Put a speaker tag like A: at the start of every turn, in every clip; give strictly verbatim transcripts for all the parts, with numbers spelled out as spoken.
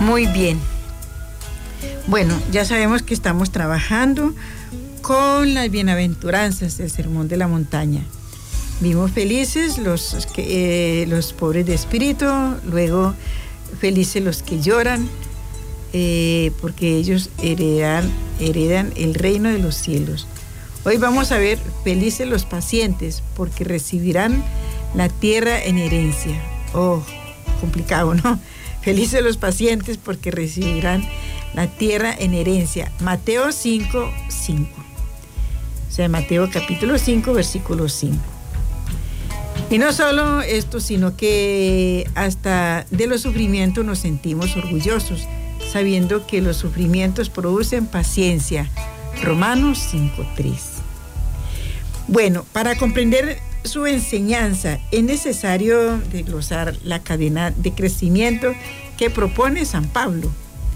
A: Muy bien. Bueno, ya sabemos que estamos trabajando con las bienaventuranzas del Sermón de la Montaña. Vimos felices los, que, eh, los pobres de espíritu, luego felices los que lloran, eh, porque ellos heredan, heredan el reino de los cielos. Hoy vamos a ver felices los pacientes, porque recibirán la tierra en herencia. Oh, complicado, ¿no? Felices los pacientes, porque recibirán la tierra en herencia. Mateo cinco, cinco. O sea, Mateo capítulo cinco, versículo cinco. Y no solo esto, sino que hasta de los sufrimientos nos sentimos orgullosos, sabiendo que los sufrimientos producen paciencia. Romanos cinco, tres. Bueno, para comprender su enseñanza es necesario desglosar la cadena de crecimiento que propone San Pablo.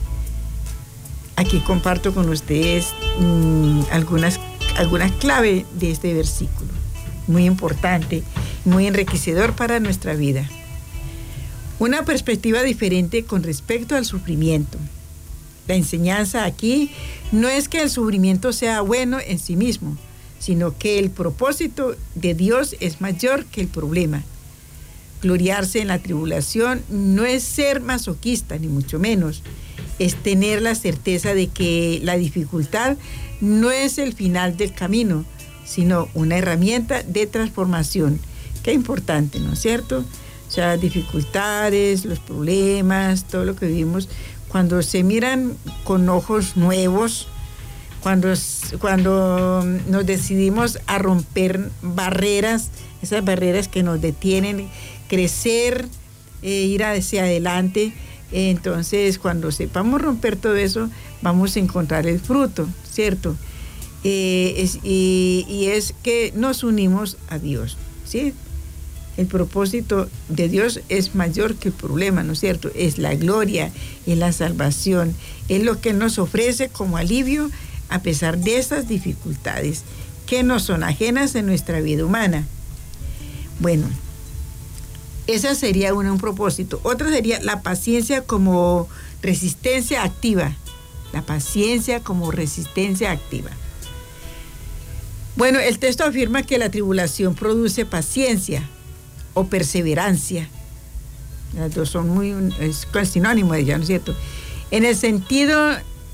A: Aquí comparto con ustedes mmm, algunas, algunas claves de este versículo. Muy importante, muy enriquecedor para nuestra vida. Una perspectiva diferente con respecto al sufrimiento. La enseñanza aquí no es que el sufrimiento sea bueno en sí mismo, sino que el propósito de Dios es mayor que el problema. Gloriarse en la tribulación no es ser masoquista, ni mucho menos. Es tener la certeza de que la dificultad no es el final del camino, sino una herramienta de transformación. Qué importante, ¿no es cierto? O sea, dificultades, los problemas, todo lo que vivimos, cuando se miran con ojos nuevos, cuando, cuando nos decidimos a romper barreras, esas barreras que nos detienen, crecer, eh, ir hacia adelante, eh, entonces cuando sepamos romper todo eso, vamos a encontrar el fruto, ¿cierto? Eh, es, y, y es que nos unimos a Dios, ¿sí? El propósito de Dios es mayor que el problema, ¿no es cierto? Es la gloria, es la salvación, es lo que nos ofrece como alivio a pesar de estas dificultades que no son ajenas en nuestra vida humana. Bueno, esa sería una, un propósito. Otra sería la paciencia como resistencia activa. La paciencia como resistencia activa. Bueno, el texto afirma que la tribulación produce paciencia o perseverancia. Las dos son muy es sinónimo de ella, ¿no es cierto? En el sentido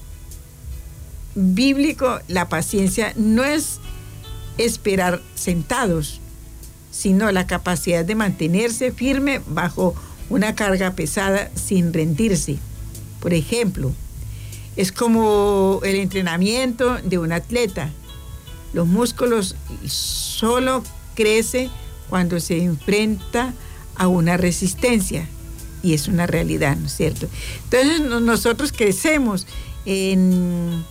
A: bíblico, la paciencia no es esperar sentados, sino la capacidad de mantenerse firme bajo una carga pesada sin rendirse. Por ejemplo, es como el entrenamiento de un atleta. Los músculos solo crecen cuando se enfrenta a una resistencia, y es una realidad, ¿no es cierto? Entonces nosotros crecemos en,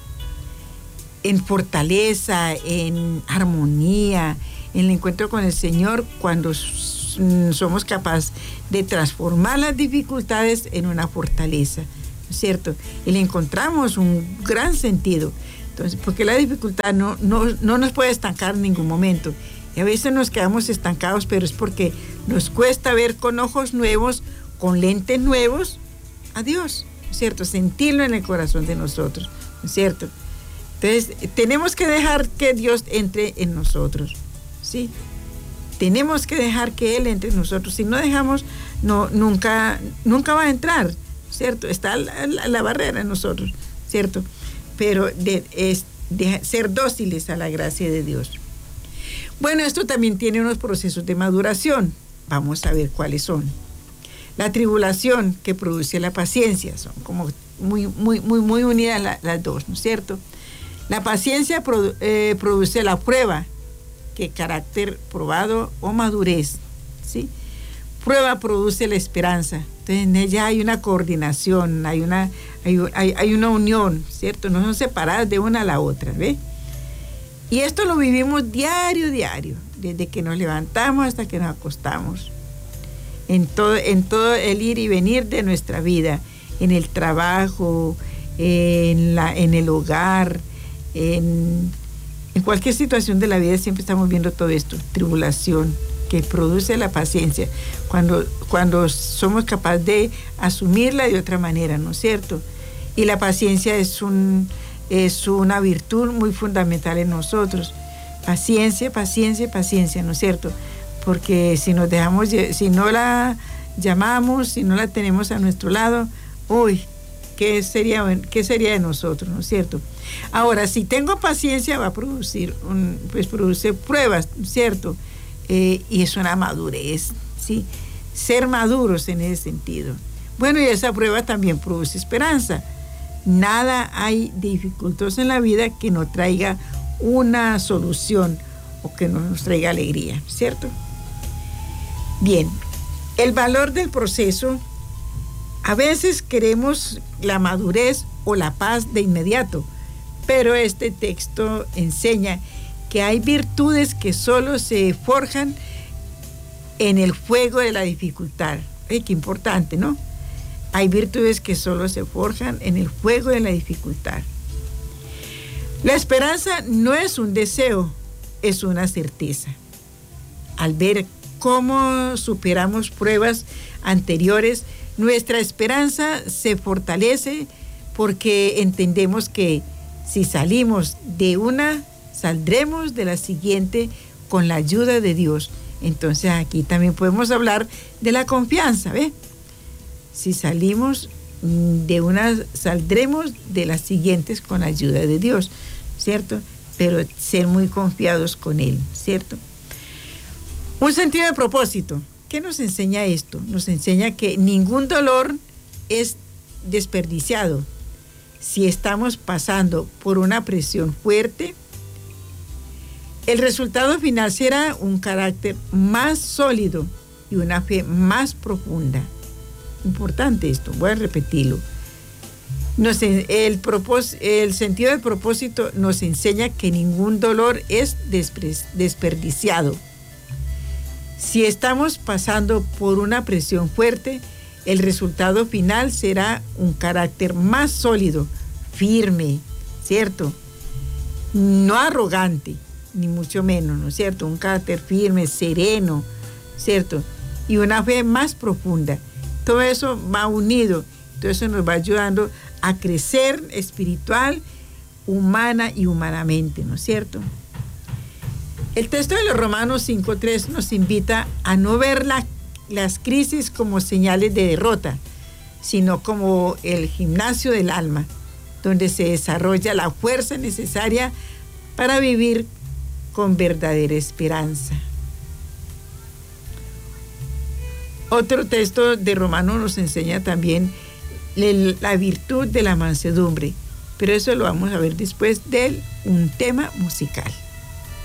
A: en fortaleza, en armonía, en el encuentro con el Señor, cuando somos capaces de transformar las dificultades en una fortaleza, ¿no es cierto? Y le encontramos un gran sentido. Entonces, porque la dificultad no, no, no nos puede estancar en ningún momento. Y a veces nos quedamos estancados, pero es porque nos cuesta ver con ojos nuevos, con lentes nuevos, a Dios, ¿no es cierto? Sentirlo en el corazón de nosotros, ¿no es cierto? Entonces, tenemos que dejar que Dios entre en nosotros, ¿sí? Tenemos que dejar que Él entre en nosotros. Si no dejamos, no, nunca, nunca va a entrar, ¿cierto? Está la, la, la barrera en nosotros, ¿cierto? Pero de, es de ser dóciles a la gracia de Dios. Bueno, esto también tiene unos procesos de maduración. Vamos a ver cuáles son. La tribulación que produce la paciencia, son como muy, muy, muy, muy unidas la, las dos, ¿no es cierto? La paciencia produ, eh, produce la prueba, que carácter probado o madurez, ¿sí? Prueba produce la esperanza. Entonces en ella hay una coordinación, hay una, hay, hay, hay una unión, ¿cierto? No son separadas de una a la otra, ¿ve? Y esto lo vivimos diario, diario, desde que nos levantamos hasta que nos acostamos. En todo, en todo el ir y venir de nuestra vida, en el trabajo, en, la, en el hogar, en, en cualquier situación de la vida siempre estamos viendo todo esto, tribulación, que produce la paciencia, cuando, cuando somos capaces de asumirla de otra manera, ¿no es cierto? Y la paciencia es, un, es una virtud muy fundamental en nosotros. Paciencia, paciencia, paciencia, ¿no es cierto? Porque si nos dejamos, si no la llamamos, si no la tenemos a nuestro lado, uy, ¿qué sería, qué sería de nosotros, ¿no es cierto? Ahora, si tengo paciencia, va a producir, un, pues produce pruebas, ¿cierto? Eh, y es una madurez, ¿sí? Ser maduros en ese sentido. Bueno, y esa prueba también produce esperanza. Nada hay dificultoso en la vida que no traiga una solución o que no nos traiga alegría, ¿cierto? Bien, el valor del proceso. A veces queremos la madurez o la paz de inmediato, pero este texto enseña que hay virtudes que solo se forjan en el fuego de la dificultad. ¡Ay, qué importante!, ¿no? Hay virtudes que solo se forjan en el fuego de la dificultad. La esperanza no es un deseo, es una certeza. Al ver cómo superamos pruebas anteriores, nuestra esperanza se fortalece porque entendemos que si salimos de una, saldremos de la siguiente con la ayuda de Dios. Entonces aquí también podemos hablar de la confianza, ¿ve? Si salimos de una, saldremos de las siguientes con la ayuda de Dios, ¿cierto? Pero ser muy confiados con Él, ¿cierto? Un sentido de propósito. ¿Qué nos enseña esto? Nos enseña que ningún dolor es desperdiciado. Si estamos pasando por una presión fuerte, el resultado final será un carácter más sólido y una fe más profunda. Importante esto, voy a repetirlo. Nos, el, propós, el sentido del propósito nos enseña que ningún dolor es desperdiciado. Si estamos pasando por una presión fuerte, el resultado final será un carácter más sólido, firme, ¿cierto? No arrogante, ni mucho menos, ¿no es cierto? Un carácter firme, sereno, ¿cierto? Y una fe más profunda. Todo eso va unido, todo eso nos va ayudando a crecer espiritual, humana y humanamente, ¿no es cierto? El texto de los Romanos cinco tres nos invita a no ver la, las crisis como señales de derrota, sino como el gimnasio del alma, donde se desarrolla la fuerza necesaria para vivir con verdadera esperanza. Otro texto de Romanos nos enseña también la virtud de la mansedumbre, pero eso lo vamos a ver después de un tema musical.